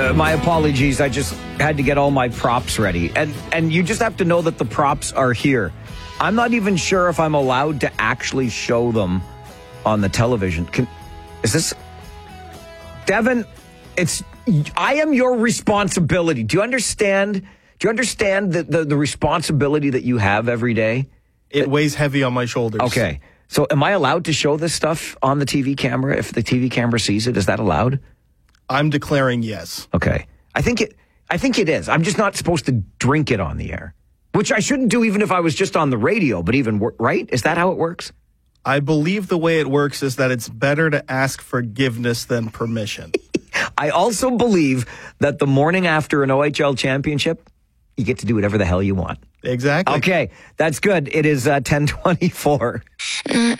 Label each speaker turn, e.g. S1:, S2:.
S1: My apologies. I just had to get all my props ready. And you just have to know that the props are here. I'm not even sure if I'm allowed to actually show them on the television. Is this... Devin, I am your responsibility. Do you understand? Do you understand the responsibility that you have every day?
S2: It weighs heavy on my shoulders. Okay.
S1: So am I allowed to show this stuff on the TV camera? If the TV camera sees it, is that allowed?
S2: I'm declaring yes.
S1: Okay. I think it is. I'm just not supposed to drink it on the air, which I shouldn't do even if I was just on the radio, but right? Is that how it works?
S2: I believe the way it works is that it's better to ask forgiveness than permission.
S1: I also believe that the morning after an OHL championship, you get to do whatever the hell you want.
S2: Exactly.
S1: Okay, that's good. It is 10:24.